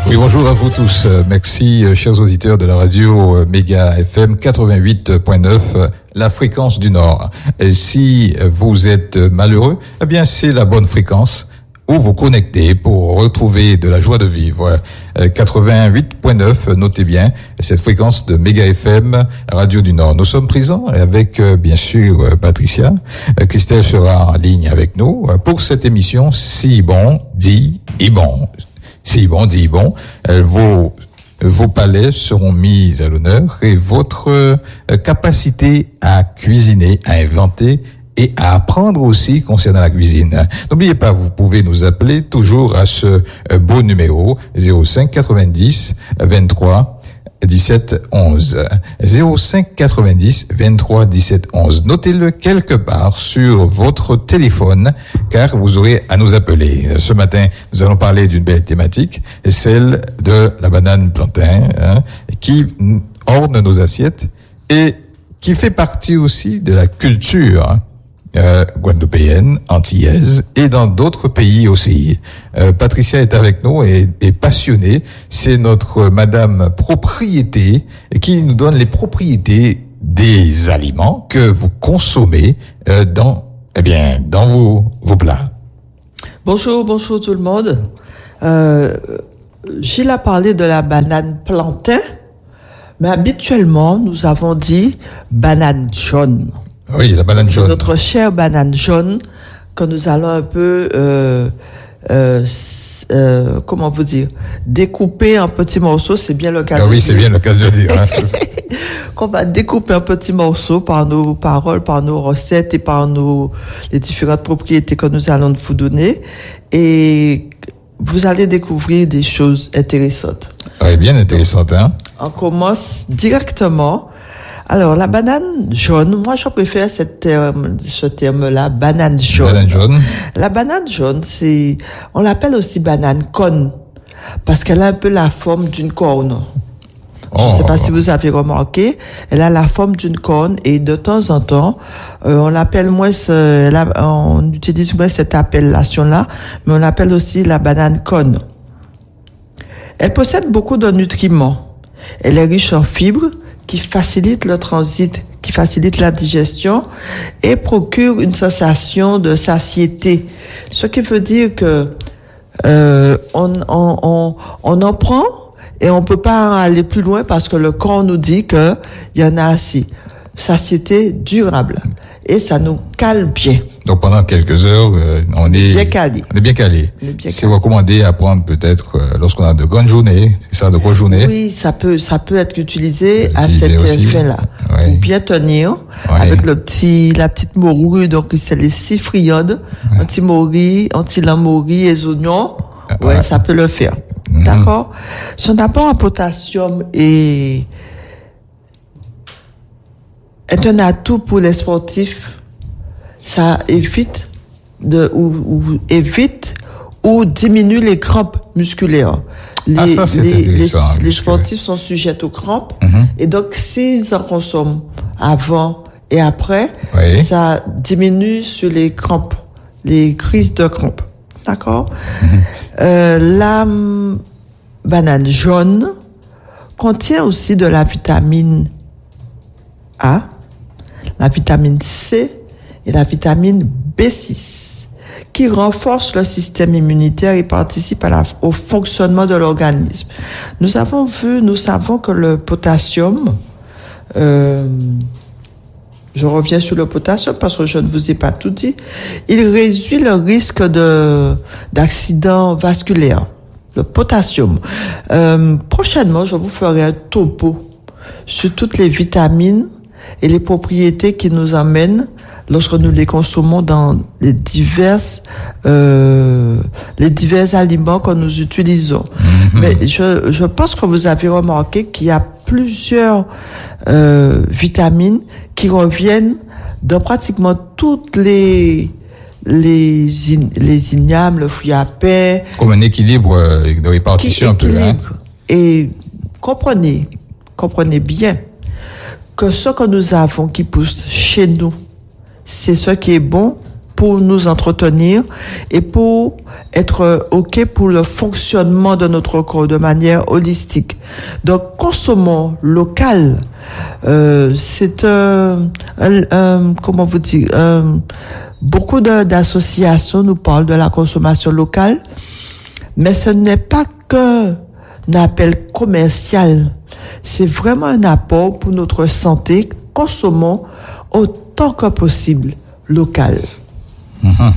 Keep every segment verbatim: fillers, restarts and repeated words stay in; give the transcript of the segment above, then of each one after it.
Oui, bonjour à vous tous. Merci, chers auditeurs de la radio Méga F M quatre-vingt-huit point neuf, la fréquence du Nord. Et si vous êtes malheureux, eh bien, c'est la bonne fréquence où vous connectez pour retrouver de la joie de vivre. quatre-vingt-huit point neuf, notez bien, cette fréquence de Méga F M, Radio du Nord. Nous sommes présents avec, bien sûr, Patricia. Christelle sera en ligne avec nous pour cette émission Si bon, dit et bon. Si bon, dit bon, vos, vos palais seront mis à l'honneur et votre euh, capacité à cuisiner, à inventer et à apprendre aussi concernant la cuisine. N'oubliez pas, vous pouvez nous appeler toujours à ce euh, beau numéro zéro cinq quatre-vingt-dix vingt-trois dix-sept onze. zéro cinq quatre-vingt-dix vingt-trois dix-sept onze. Notez-le quelque part sur votre téléphone, car vous aurez à nous appeler. Ce matin, nous allons parler d'une belle thématique, celle de la banane plantain, hein, qui orne nos assiettes et qui fait partie aussi de la culture hein, Euh, guadeloupéenne, antillaise et dans d'autres pays aussi. Euh, Patricia est avec nous et est passionnée. C'est notre madame propriété qui nous donne les propriétés des aliments que vous consommez euh, dans, eh bien, dans vos, vos plats. Bonjour, bonjour tout le monde. Euh, Gilles a parlé de la banane plantain, mais habituellement, nous avons dit banane jaune. Oui, la banane jaune. Notre chère banane jaune, que nous allons un peu, euh, euh, euh, comment vous dire, découper en petits morceaux, c'est bien le cas ah de oui, dire. c'est bien le cas de le dire. Hein, qu'on va découper en petits morceaux par nos paroles, par nos recettes et par nos, les différentes propriétés que nous allons vous donner. Et vous allez découvrir des choses intéressantes. Oui, bien intéressante, hein. On commence directement. Alors, la banane jaune, moi, je préfère cette terme, ce terme-là, banane jaune. Banane jaune. La banane jaune, c'est, on l'appelle aussi banane cône, parce qu'elle a un peu la forme d'une corne. Oh. Je ne sais pas si vous avez remarqué, elle a la forme d'une corne et de temps en temps, euh, on l'appelle moins, ce, la, on utilise moins cette appellation-là, mais on l'appelle aussi la banane cône. Elle possède beaucoup de nutriments. Elle est riche en fibres, qui facilite le transit, qui facilite la digestion et procure une sensation de satiété. Ce qui veut dire que euh, on, on, on, on en prend et on peut pas aller plus loin parce que le corps nous dit que il y en a assez. Satiété durable. Et ça nous cale bien. Donc pendant quelques heures, euh, on est bien calé. On est bien calé. On est bien c'est calé. recommandé à prendre peut-être euh, lorsqu'on a de grandes journées, c'est ça, de grosses journées. Oui, ça peut, ça peut être utilisé à Utilisé cet aussi. effet-là. Ouais. Pour bien tenir, Ouais. avec le petit, la petite morue, donc c'est les six friandes, Ouais. anti-morue, anti-lamorue et les oignons. Ouais, Ouais. ça peut le faire. Mhm. D'accord? Son apport en potassium est, est un atout pour les sportifs. Ça évite de, ou, ou évite ou diminue les crampes musculaires. Les, Ah, ça, c'est les, les, intéressant, les parce que- sportifs sont sujets aux crampes. Mhm. Et donc, s'ils en consomment avant et après, Oui. ça diminue sur les crampes, les crises de crampes. D'accord? Mhm. Euh, la hum, banane jaune contient aussi de la vitamine A, la vitamine C et la vitamine B six, qui renforcent le système immunitaire et participent à la, au fonctionnement de l'organisme. Nous avons vu, nous savons que le potassium, euh, je reviens sur le potassium parce que je ne vous ai pas tout dit, il réduit le risque de, d'accident vasculaire. Le potassium. Euh, prochainement, je vous ferai un topo sur toutes les vitamines et les propriétés qui nous amènent lorsque nous les consommons dans les diverses, euh, les divers aliments que nous utilisons. Mm-hmm. Mais je, je pense que vous avez remarqué qu'il y a plusieurs euh, vitamines qui reviennent dans pratiquement toutes les les in, les ignames, le fruit à pain. Comme un équilibre euh, de répartition un peu. Hein. Et comprenez, comprenez bien que ce que nous avons qui pousse chez nous, c'est ce qui est bon pour nous entretenir et pour être OK pour le fonctionnement de notre corps de manière holistique. Donc, consommons local. Euh, c'est un, un, un, comment vous dire, un, beaucoup de, d'associations nous parlent de la consommation locale, mais ce n'est pas qu'un appel commercial. C'est vraiment un apport pour notre santé. Consommons autant que possible local. Mmh.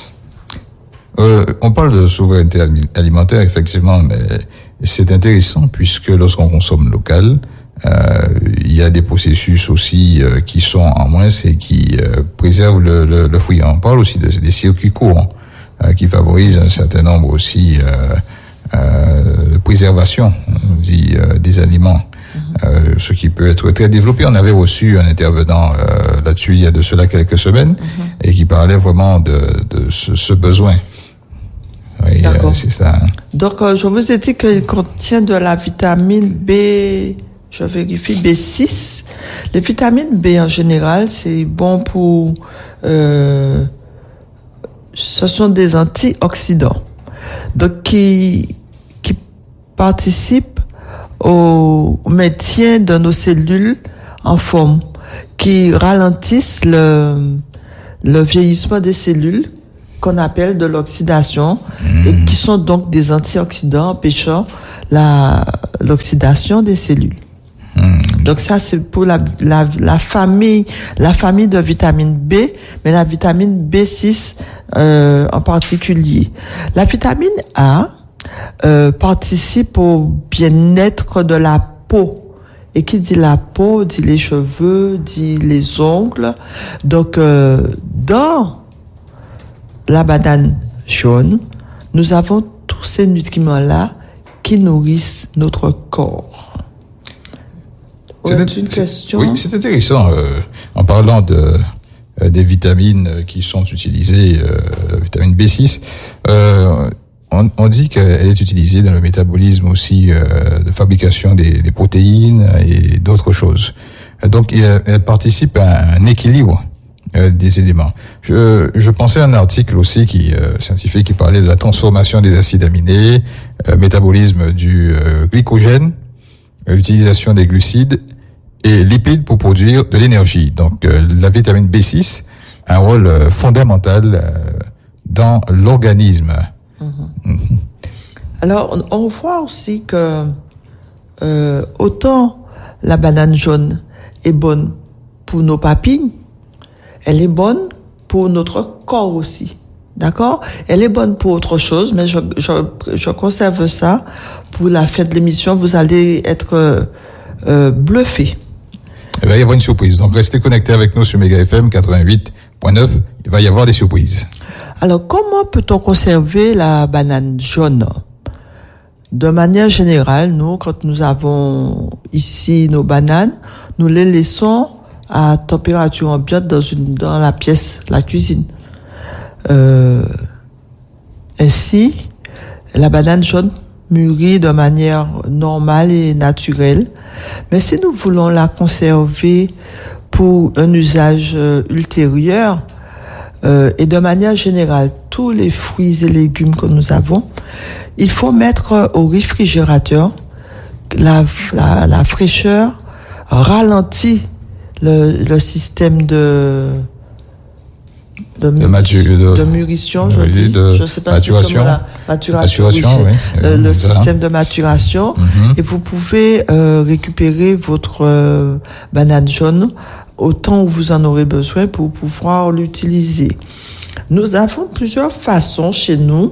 Euh, on parle de souveraineté alimentaire, effectivement, mais c'est intéressant puisque lorsqu'on consomme local, euh, il y a des processus aussi euh, qui sont en moins et qui euh, préservent le, le, le fruit. On parle aussi de, des circuits courts euh, qui favorisent un certain nombre aussi euh, euh, de préservation, on dit, euh, des aliments. Euh, ce qui peut être très développé. On avait reçu un intervenant euh, là-dessus il y a de cela quelques semaines mm-hmm. et qui parlait vraiment de, de ce, ce besoin. Oui, euh, c'est ça. Donc, euh, je vous ai dit qu'il contient de la vitamine B, je vérifie, B six. Les vitamines B en général, c'est bon pour... Euh, ce sont des antioxydants. Donc, qui, qui participent au maintien de nos cellules en forme, qui ralentissent le, le vieillissement des cellules, qu'on appelle de l'oxydation, mmh. et qui sont donc des antioxydants empêchant la, l'oxydation des cellules. Mmh. Donc ça, c'est pour la, la, la famille, la famille de vitamine B, mais la vitamine B six euh, en particulier. La vitamine A, Euh, participe au bien-être de la peau. Et qui dit la peau, dit les cheveux, dit les ongles. Donc, euh, dans la banane jaune, nous avons tous ces nutriments-là qui nourrissent notre corps. C'est, une question? Oui, c'est intéressant. Euh, en parlant de euh, des vitamines qui sont utilisées, euh, vitamine B six, euh, On, on dit qu'elle est utilisée dans le métabolisme aussi euh, de fabrication des, des protéines et d'autres choses. Donc, elle, elle participe à un équilibre euh, des éléments. Je, je pensais à un article aussi qui euh, scientifique qui parlait de la transformation des acides aminés, euh, métabolisme du euh, glycogène, euh, l'utilisation des glucides et lipides pour produire de l'énergie. Donc, euh, la vitamine B six a un rôle euh, fondamental euh, dans l'organisme. Mmh. Mmh. Alors, on, on voit aussi que euh, autant la banane jaune est bonne pour nos papilles, elle est bonne pour notre corps aussi, d'accord? Elle est bonne pour autre chose, mais je, je, je conserve ça pour la fin de l'émission. Vous allez être euh, euh, bluffés. Il va y avoir une surprise, donc restez connectés avec nous sur Méga F M quatre-vingt-huit point neuf. Il va y avoir des surprises. Alors, comment peut-on conserver la banane jaune? De manière générale, nous, quand nous avons ici nos bananes, nous les laissons à température ambiante dans une, dans la pièce, la cuisine. Euh, ainsi, la banane jaune mûrit de manière normale et naturelle. Mais si nous voulons la conserver pour un usage euh, ultérieur, Euh, et de manière générale, tous les fruits et légumes que nous avons, il faut mettre au réfrigérateur. La, la, la fraîcheur ralentit le, le système de de, de, matu- de, de mûrition, je oui, dis. De je sais pas maturation. si c'est maturation, maturation oui, oui. Le, le voilà. système de maturation. Mm-hmm. Et vous pouvez euh, récupérer votre euh, banane jaune autant où vous en aurez besoin pour pouvoir l'utiliser. Nous avons plusieurs façons chez nous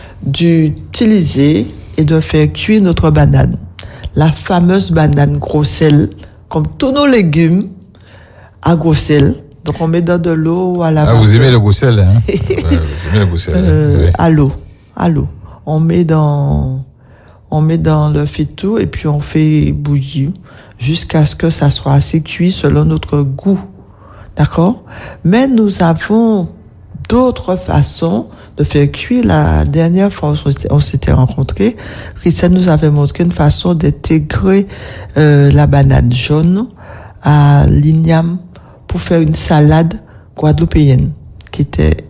d'utiliser et de faire cuire notre banane. La fameuse banane gros sel, comme tous nos légumes à gros sel. Donc on met dans de l'eau à la Ah, vous aimez le gros sel, hein? Ouais, vous aimez le gros sel. Euh, oui. À l'eau, à l'eau. On met dans, on met dans le faitout et puis on fait bouillir jusqu'à ce que ça soit assez cuit selon notre goût. D'accord? Mais nous avons d'autres façons de faire cuire. La dernière fois où on s'était rencontrés, Christiane nous avait montré une façon d'intégrer euh, la banane jaune à l'igname pour faire une salade guadeloupéenne qui était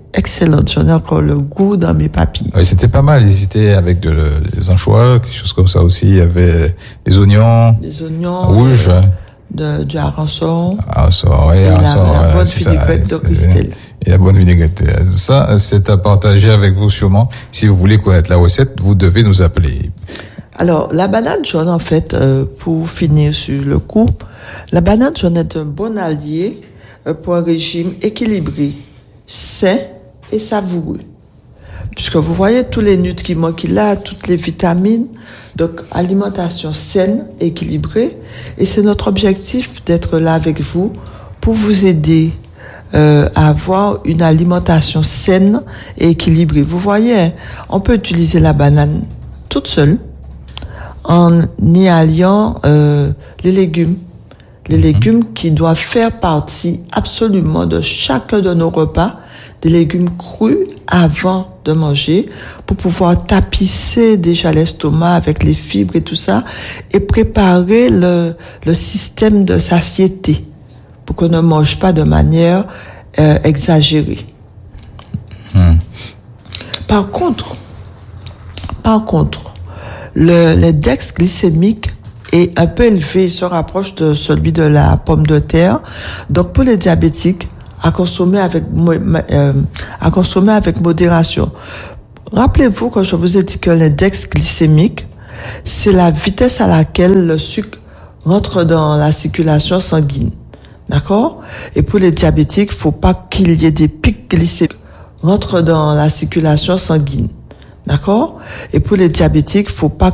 excellente. J'en ai encore le goût dans mes papilles. Oui, c'était pas mal. Ils étaient avec de, des anchois, quelque chose comme ça aussi. Il y avait des oignons. Des oignons. Rouges. Euh, de, du hareng-son. Hareng-son, oui, hareng-son. La, la bonne c'est ça. vinaigrette de Christelle. Et la bonne vinaigrette. Ça, c'est à partager avec vous sûrement. Si vous voulez connaître la recette, vous devez nous appeler. Alors, la banane jaune, en fait, euh, pour finir sur le coup, la banane jaune est un bon allié euh, pour un régime équilibré, sain et savoureux. Puisque vous voyez tous les nutriments qu'il a, toutes les vitamines, donc alimentation saine, équilibrée, et c'est notre objectif d'être là avec vous pour vous aider euh, à avoir une alimentation saine et équilibrée. Vous voyez, on peut utiliser la banane toute seule, en y alliant euh, les légumes. Les légumes qui doivent faire partie absolument de chacun de nos repas, des légumes crus avant de manger, pour pouvoir tapisser déjà l'estomac avec les fibres et tout ça, et préparer le, le système de satiété, pour qu'on ne mange pas de manière euh, exagérée. Mmh. Par contre, par contre, le, l'index glycémique est un peu élevé, il se rapproche de celui de la pomme de terre. Donc pour les diabétiques, à consommer avec euh, à consommer avec modération. Rappelez-vous que je vous ai dit que l'index glycémique, c'est la vitesse à laquelle le sucre rentre dans la circulation sanguine. D'accord? Et pour les diabétiques, il faut pas qu'il y ait des pics glycémiques rentre dans la circulation sanguine. D'accord? Et pour les diabétiques, il faut pas